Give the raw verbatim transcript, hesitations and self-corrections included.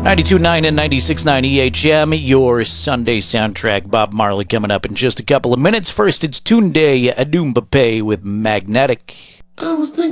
ninety-two point nine and ninety-six point nine E H M, your Sunday soundtrack. Bob Marley coming up in just a couple of minutes. First, it's Tunde Adumbate with Magnetic. I was thinking